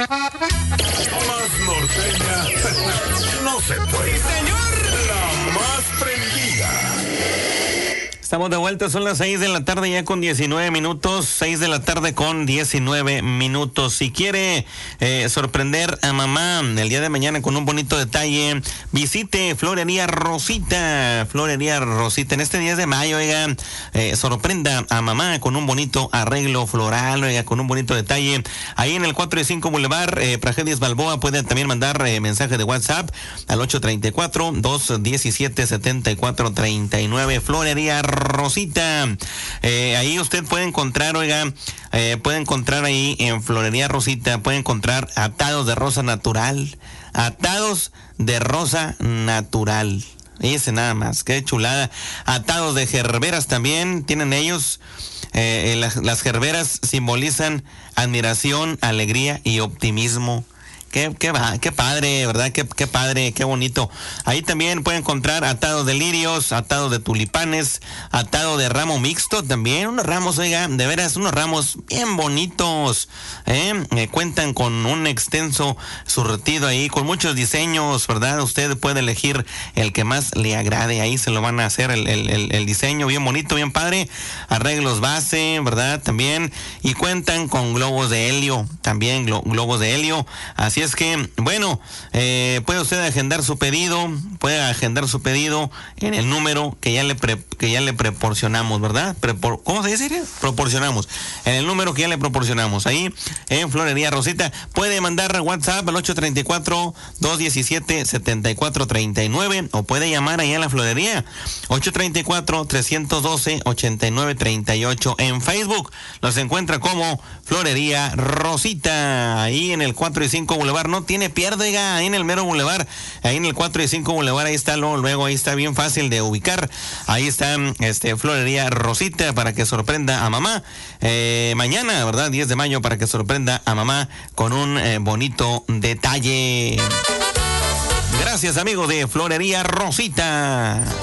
Más norteña no se puede. ¡Señor! La más prendida. Estamos de vuelta, son las 6 de la tarde ya con 19 minutos, 6 de la tarde con 19 minutos. Si quiere sorprender a mamá el día de mañana con un bonito detalle, visite Florería Rosita. Florería Rosita, en este 10 de mayo, oiga, sorprenda a mamá con un bonito arreglo floral, oiga, con un bonito detalle. Ahí en el 4 y 5 Boulevard, Praxedis Balboa, pueden también mandar mensaje de WhatsApp al 834-217-7439. Florería Rosita. Ahí usted puede encontrar, oiga, puede encontrar ahí en Florería Rosita, puede encontrar atados de rosa natural. Atados de rosa natural. Ese nada más, qué chulada. Atados de gerberas también tienen ellos. Las gerberas simbolizan admiración, alegría y optimismo. Qué padre, ¿verdad? Qué padre, qué bonito. Ahí también pueden encontrar atados de lirios, atados de tulipanes, atado de ramo mixto también. Unos ramos, oiga, de veras, unos ramos bien bonitos. Cuentan con un extenso surtido ahí, con muchos diseños, ¿verdad? Usted puede elegir el que más le agrade. Ahí se lo van a hacer el diseño bien bonito, bien padre. Arreglos base, ¿verdad? También. Y cuentan con globos de helio, también globos de helio. Así es que, bueno, puede usted agendar su pedido, en el número que ya le proporcionamos, ¿verdad? ¿Cómo se dice? Proporcionamos. En el número que ya le proporcionamos. Ahí en Florería Rosita. Puede mandar WhatsApp al 834-217-7439 o puede llamar ahí a la Florería 834-312-8938. En Facebook los encuentra como Florería Rosita. Ahí en el 4 y 5 Boulevard. No tiene pierde, oiga, ahí en el mero Boulevard, ahí en el 4 y 5 Boulevard, ahí está, luego ahí está bien fácil de ubicar. Ahí está Florería Rosita para que sorprenda a mamá. Mañana, ¿verdad? 10 de mayo para que sorprenda a mamá con un bonito detalle. Gracias, amigos de Florería Rosita.